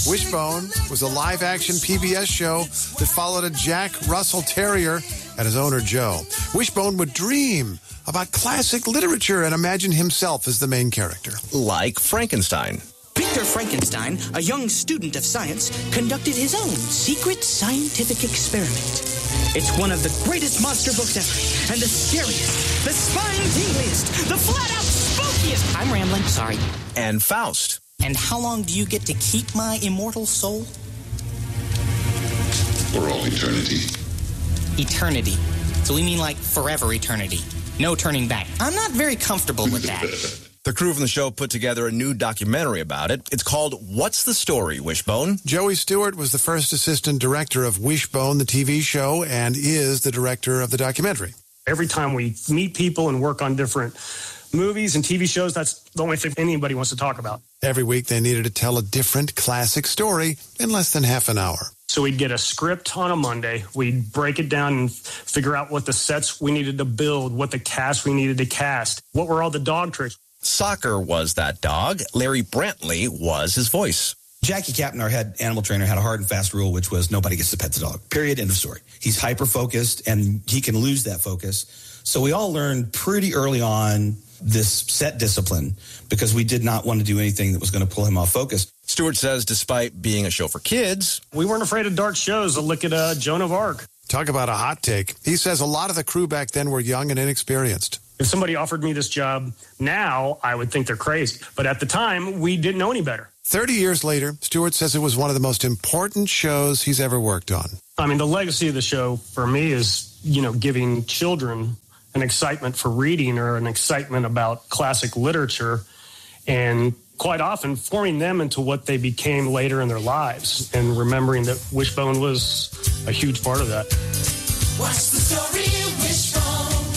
Wishbone was a live-action PBS show that followed a Jack Russell Terrier and his owner, Joe. Wishbone would dream about classic literature and imagine himself as the main character. Like Frankenstein. Victor Frankenstein, a young student of science, conducted his own secret scientific experiment. It's one of the greatest monster books ever, and the scariest, the spine-tingliest, the flat-out spookiest. I'm rambling, sorry. And Faust. And how long do you get to keep my immortal soul? For all eternity. Eternity. So we mean like forever eternity. No turning back. I'm not very comfortable with that. The crew from the show put together a new documentary about it. It's called What's the Story, Wishbone? Joey Stewart was the first assistant director of Wishbone, the TV show, and is the director of the documentary. Every time we meet people and work on different movies and TV shows, that's the only thing anybody wants to talk about. Every week they needed to tell a different classic story in less than half an hour. So we'd get a script on a Monday. We'd break it down and figure out what the sets we needed to build, what the cast we needed to cast, what were all the dog tricks. Soccer was that dog. Larry Brantley was his voice. Jackie Captain, our head animal trainer, had a hard and fast rule, which was nobody gets to pet the dog. Period. End of story. He's hyper-focused, and he can lose that focus. So we all learned pretty early on this set discipline because we did not want to do anything that was going to pull him off focus. Stewart says despite being a show for kids, we weren't afraid of dark shows. Look at Joan of Arc. Talk about a hot take. He says a lot of the crew back then were young and inexperienced. If somebody offered me this job now, I would think they're crazy. But at the time, we didn't know any better. 30 years later, Stewart says it was one of the most important shows he's ever worked on. I mean, the legacy of the show for me is, giving children an excitement for reading or an excitement about classic literature and quite often forming them into what they became later in their lives and remembering that Wishbone was a huge part of that. What's the story, Wishbone?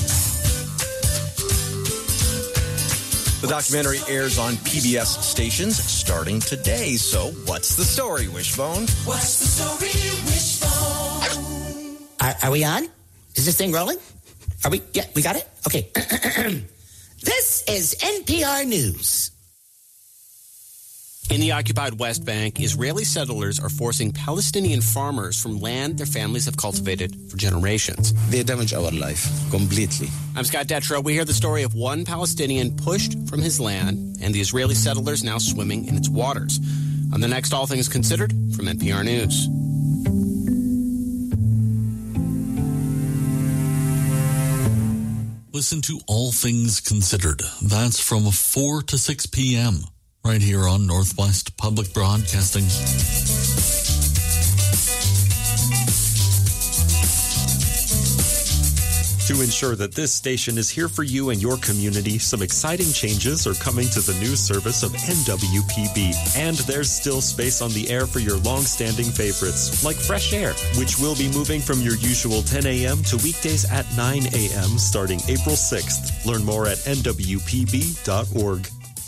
The documentary airs on PBS stations starting today. So what's the story, Wishbone? What's the story, Wishbone? Are we on? Is this thing rolling? Are we? Yeah, we got it? Okay. This is NPR News. In the occupied West Bank, Israeli settlers are forcing Palestinian farmers from land their families have cultivated for generations. They damage our life completely. I'm Scott Detrow. We hear the story of one Palestinian pushed from his land and the Israeli settlers now swimming in its waters. On the next All Things Considered from NPR News. Listen to All Things Considered. That's from 4 to 6 p.m. right here on Northwest Public Broadcasting. To ensure that this station is here for you and your community, some exciting changes are coming to the news service of NWPB. And there's still space on the air for your long-standing favorites, like Fresh Air, which will be moving from your usual 10 a.m. to weekdays at 9 a.m. starting April 6th. Learn more at nwpb.org.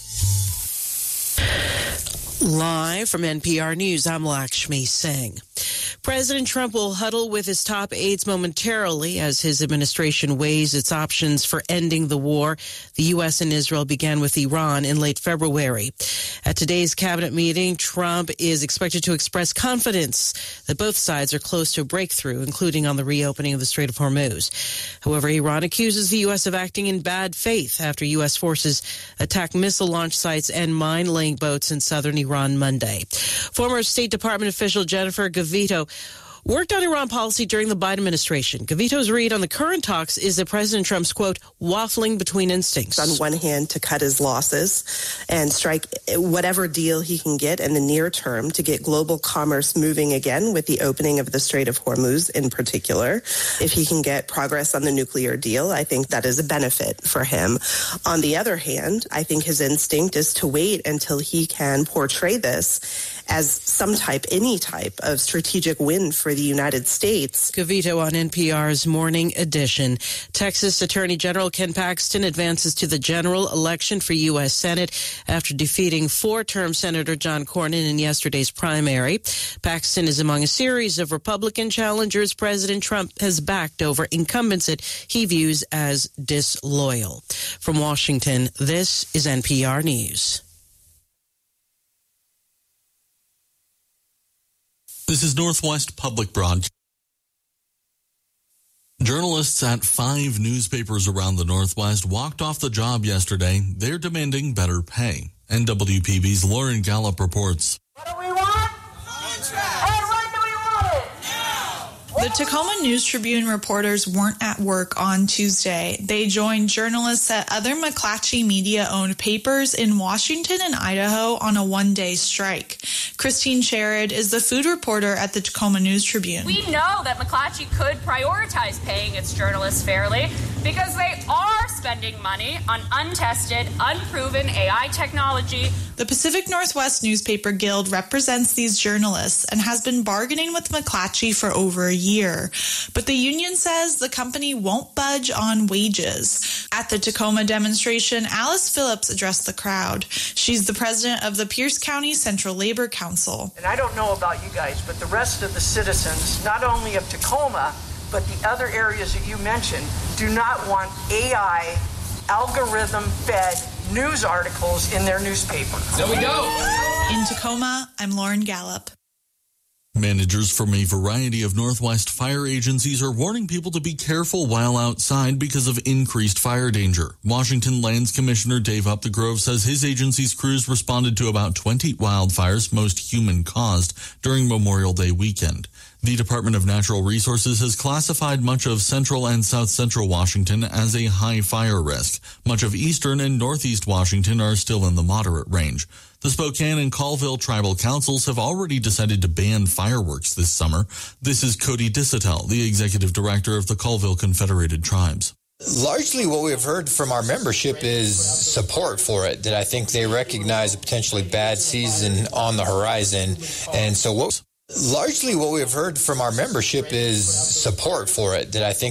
Live from NPR News, I'm Lakshmi Singh. President Trump will huddle with his top aides momentarily as his administration weighs its options for ending the war the U.S. and Israel began with Iran in late February. At today's cabinet meeting, Trump is expected to express confidence that both sides are close to a breakthrough, including on the reopening of the Strait of Hormuz. However, Iran accuses the U.S. of acting in bad faith after U.S. forces attacked missile launch sites and mine-laying boats in southern Iran Monday. Former State Department official Jennifer Gavito worked on Iran policy during the Biden administration. Gavito's read on the current talks is that President Trump's, quote, waffling between instincts. On one hand, to cut his losses and strike whatever deal he can get in the near term to get global commerce moving again with the opening of the Strait of Hormuz in particular. If he can get progress on the nuclear deal, I think that is a benefit for him. On the other hand, I think his instinct is to wait until he can portray this as any type of strategic win for the United States. Gavito on NPR's Morning Edition. Texas Attorney General Ken Paxton advances to the general election for U.S. Senate after defeating four-term Senator John Cornyn in yesterday's primary. Paxton is among a series of Republican challengers President Trump has backed over incumbents that he views as disloyal. From Washington, this is NPR News. This is Northwest Public Broadcasting. Journalists at 5 newspapers around the Northwest walked off the job yesterday. They're demanding better pay. NWPB's Lauren Gallup reports. What do we want? And when do we want it? Now! The Tacoma News Tribune reporters weren't at work on Tuesday. They joined journalists at other McClatchy media-owned papers in Washington and Idaho on a one-day strike. Christine Sherrod is the food reporter at the Tacoma News Tribune. We know that McClatchy could prioritize paying its journalists fairly because they are spending money on untested, unproven AI technology. The Pacific Northwest Newspaper Guild represents these journalists and has been bargaining with McClatchy for over a year. But the union says the company won't budge on wages. At the Tacoma demonstration, Alice Phillips addressed the crowd. She's the president of the Pierce County Central Labor Council. And I don't know about you guys, but the rest of the citizens, not only of Tacoma, but the other areas that you mentioned, do not want AI algorithm-fed news articles in their newspaper. There we go. In Tacoma, I'm Lauren Gallup. Managers from a variety of Northwest fire agencies are warning people to be careful while outside because of increased fire danger. Washington Lands Commissioner Dave Upthegrove says his agency's crews responded to about 20 wildfires, most human-caused, during Memorial Day weekend. The Department of Natural Resources has classified much of central and south central Washington as a high fire risk. Much of eastern and northeast Washington are still in the moderate range. The Spokane and Colville tribal councils have already decided to ban fireworks this summer. This is Cody Dissatel, the executive director of the Colville Confederated Tribes. Largely what we've heard from our membership is support for it, that I think they recognize a potentially bad season on the horizon. And so largely what we've heard from our membership is support for it, that I think